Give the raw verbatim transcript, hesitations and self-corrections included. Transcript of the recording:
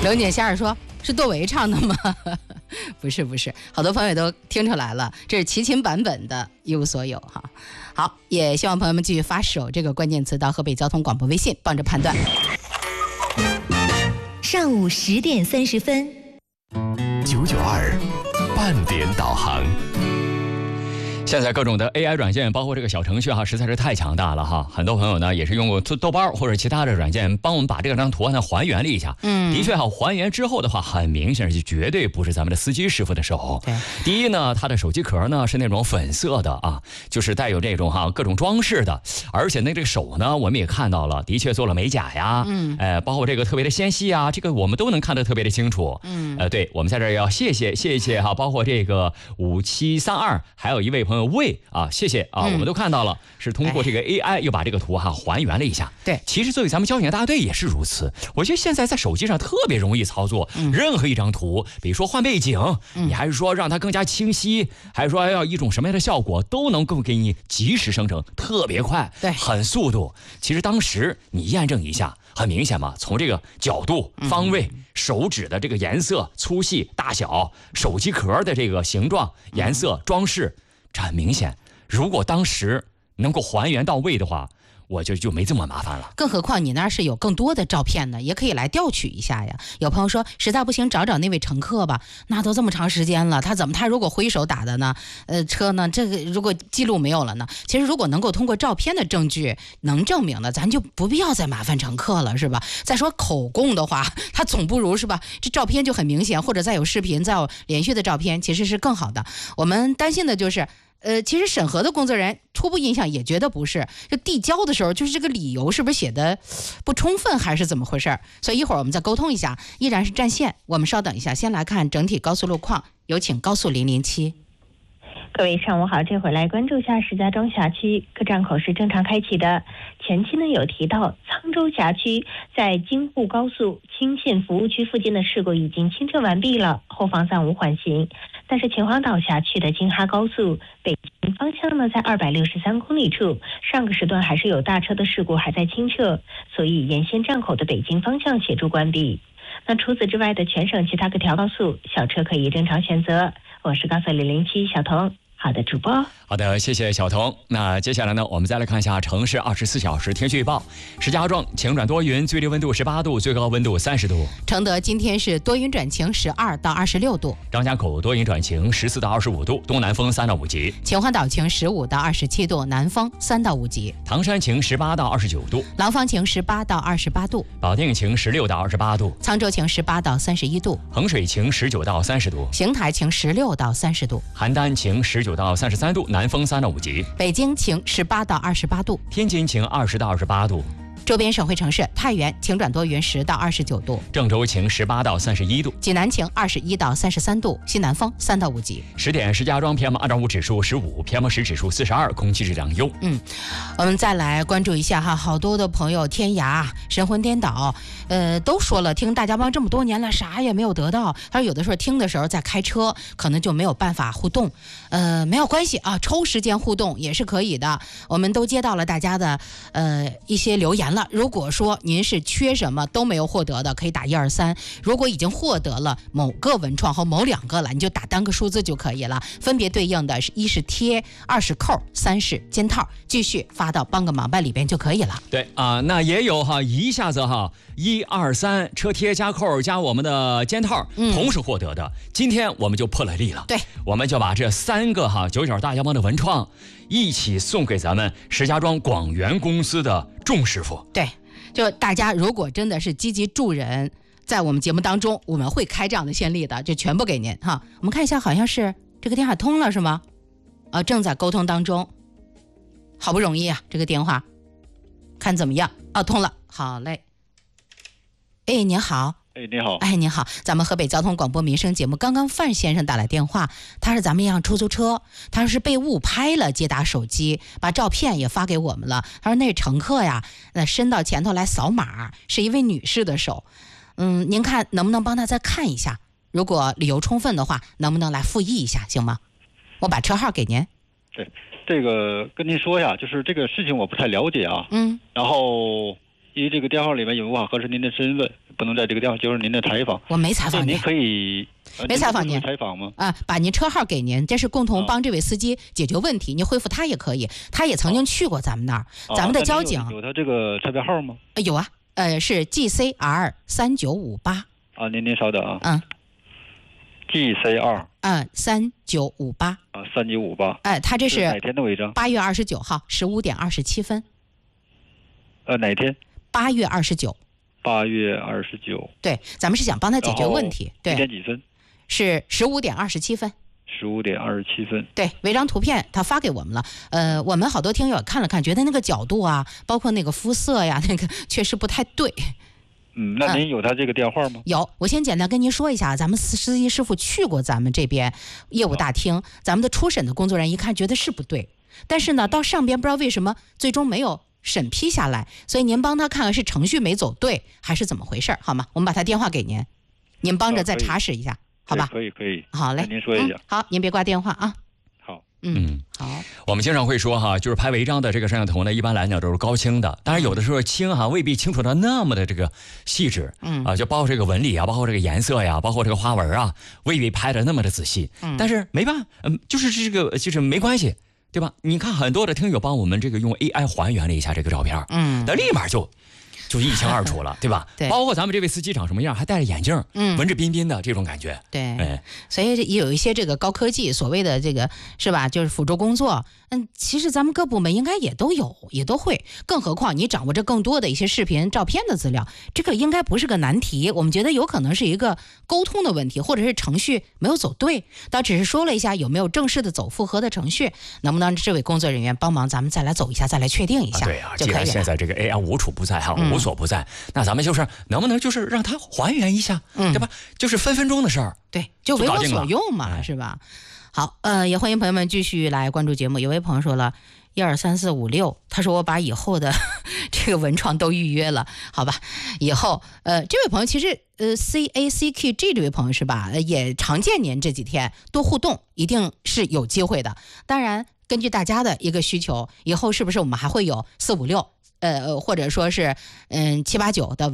龙姐仙儿说：“是窦唯唱的吗？”不是，不是，好多朋友都听出来了，这是齐秦版本的《一无所有》哈。好，也希望朋友们继续发手这个关键词到河北交通广播微信，帮着判断。 上午十点三十分， 九九二半点导航。 现在各种的 A I 软件，包括这个小程序哈，实在是太强大了哈。很多朋友呢也是用过豆瓣或者其他的软件，帮我们把这张图案呢还原了一下。嗯，的确哈，还原之后的话，很明显是绝对不是咱们的司机师傅的手。对，第一呢，它的手机壳呢是那种粉色的啊，就是带有这种哈各种装饰的，而且那这个手呢，我们也看到了，的确做了美甲呀，嗯，呃，包括这个特别的纤细啊，这个我们都能看得特别的清楚。嗯，呃，对，我们在这儿要谢谢谢谢哈，包括这个五七三二，还有一位朋友。魏啊，谢谢啊、嗯，我们都看到了，是通过这个 A I 又把这个图哈还原了一下。对，其实作为咱们交警大队也是如此。我觉得现在在手机上特别容易操作，嗯、任何一张图，比如说换背景，嗯、你还是说让它更加清晰，还是说要一种什么样的效果，都能够给你及时生成，特别快，对，很速度。其实当时你验证一下。很明显嘛，从这个角度、方位、嗯、手指的这个颜色、粗细、大小、手机壳的这个形状、颜色、装饰，这很明显。如果当时能够还原到位的话，我就就没这么麻烦了。 更何况你那是有更多的照片呢，也可以来调取一下呀。有朋友说实在不行找找那位乘客吧，那都这么长时间了，他怎么他如果挥手打的呢？呃，车呢？这个如果记录没有了呢？其实如果能够通过照片的证据能证明的，咱就不必要再麻烦乘客了，是吧？再说口供的话，他总不如是吧？这照片就很明显，或者再有视频，再有连续的照片，其实是更好的。我们担心的就是。呃，其实审核的工作人员初步印象也觉得不是，就递交的时候，就是这个理由是不是写的不充分，还是怎么回事？所以一会儿我们再沟通一下，依然是占线。我们稍等一下，先来看整体高速路况，有请高速零零七。 各位上午好，这回来关注一下石家庄辖区各站口是正常开启的。前期呢有提到沧州辖区在京沪高速青县服务区附近的事故已经清撤完毕了，后方暂无缓行。但是秦皇岛辖区的京哈高速北京方向呢，在二百六十三公里处，上个时段还是有大车的事故还在清撤，所以沿线站口的北京方向协助关闭。那除此之外的全省其他各条高速，小车可以正常选择。我是高速零零七小童。好的，主播。 好的，谢谢小童。那接下来呢，我们再来看一下城市二十四小时天气预报。石家庄晴转多云，最低温度十八度，最高温度三十度。 承德今天是多云转晴，十二到二十六度。 张家口多云转晴，十四到二十五度，东南风三到五级。 秦皇岛晴，十五到二十七度，南风三到五级。 唐山晴，十八到二十九度。 廊坊晴，十八到二十八度。 保定晴，十六到二十八度。 沧州晴，十八到三十一度。 衡水晴，十九到三十度。 邢台晴，十六到三十度。 邯郸晴，十九到三十三度。南风三到五级。 北京晴，十八到二十八度。 天津晴，二十到二十八度。 周边省会城市太原晴转多云，十到二十九度。 郑州晴，十八到三十一度。 济南晴，二十一到三十三度。西南风三到五级。 十点，石家庄 P M 二点五 指数十五 ，P M 十 指数四十二，空气质量优。 嗯，我们再来关注一下哈，好多的朋友天涯神魂颠倒，呃，都说了听大家帮这么多年了，啥也没有得到。他说有的时候听的时候在开车，可能就没有办法互动，呃，没有关系啊，抽时间互动也是可以的。我们都接到了大家的呃一些留言了。如果说您是缺什么都没有获得的，可以打一二三；如果已经获得了某个文创和某两个了，你就打单个数字就可以了。分别对应的是一是贴，二是扣，三是肩套，继续发到帮个忙吧里边就可以了。 对啊、呃，那也有哈，一下子哈，一二三车贴加扣加我们的肩套、嗯、同时获得的。今天我们就破了例了，对，我们就把这三个哈九角大家帮的文创一起送给咱们石家庄广元公司的众师傅。 对。就大家如果真的是积极助人，在我们节目当中我们会开这样的先例的，就全部给您哈。我们看一下，好像是这个电话通了是吗？啊，正在沟通当中，好不容易啊，这个电话看怎么样啊？通了，好嘞。哎，您好。 哎，你好。 哎，您好，咱们河北交通广播民生节目刚刚范先生打来电话，他是咱们一辆出租车，他是被误拍了，接打手机，把照片也发给我们了。他说那乘客呀，那伸到前头来扫码，是一位女士的手。嗯，您看能不能帮他再看一下？如果理由充分的话，能不能来复议一下，行吗？我把车号给您。 对，这个跟您说一下，就是这个事情我不太了解啊。嗯。然后因为这个电话里面也无法核实您的身份， 不能在这个电话接受您的采访。 我没采访您， 您可以、呃、 没采访您采访吗？ 啊，把您车号给您，这是共同帮这位司机解决问题。您回复他也可以，他也曾经去过咱们那儿， 啊、 咱们的交警、 有, 有他这个车牌号吗？ 呃、有啊，呃，是 G C R 三九五八。 啊，您您稍等啊。 嗯。 G C R 嗯，三九五八啊，三九五八。 哎，他这是哪天的违章？ 八月二十九号十五点二十七分。 呃，哪天？ 八月二十九。 八月二十九。 对，咱们是想帮他解决问题。对。 几点几分？ 是十五点二十七分。 十五点二十七分。 对，违章图片他发给我们了。呃，我们好多听友看了看，觉得那个角度啊，包括那个肤色呀，那个确实不太对。 嗯，那您有他这个电话吗？ 嗯、有，我先简单跟您说一下，咱们司机师傅去过咱们这边业务大厅，咱们的初审的工作人员一看觉得是不对，但是呢，到上边不知道为什么最终没有审批下来，所以您帮他看看是程序没走对还是怎么回事，好吗？我们把他电话给您，您帮着再查实一下， 啊、 好吧？ 可以可以。 好嘞， 您说一下、 嗯。好，您别挂电话啊。嗯，好。 我们经常会说哈，就是拍违章的这个摄像头呢，一般来讲都是高清的，当然有的时候清哈未必清楚到那么的这个细致，嗯啊，就包括这个纹理啊，包括这个颜色呀，包括这个花纹啊，未必拍的那么的仔细。嗯，但是没办法，嗯，就是这个就是没关系，对吧？你看很多的听友帮我们这个用 A I 还原了一下这个照片，嗯，那立马就。就一清二楚了，对吧？ 对， 包括咱们这位司机长什么样，还戴着眼镜，嗯，文质彬彬的这种感觉。 对，哎，所以也有一些这个高科技，所谓的这个是吧？就是辅助工作，嗯，其实咱们各部门应该也都有，也都会。更何况你掌握着更多的一些视频、照片的资料，这个应该不是个难题。我们觉得有可能是一个沟通的问题，或者是程序没有走对。倒只是说了一下有没有正式的走复核的程序，能不能这位工作人员帮忙，咱们再来走一下，再来确定一下， 啊对啊， 就可以了。 既然现在这个 A I 无处不在哈， 嗯无所不在，那咱们就是能不能就是让它还原一下，嗯、对吧？就是分分钟的事儿， 对，就为我所用嘛，哎、是吧？好，呃，也欢迎朋友们继续来关注节目。有位朋友说了，一二三四五六，他说我把以后的这个文创都预约了，好吧？以后，呃，这位朋友其实，呃 ，C A C Q G 这位朋友是吧？也常见您这几天多互动，一定是有机会的。当然，根据大家的一个需求，以后是不是我们还会有四五六？呃，或者说是嗯七八九的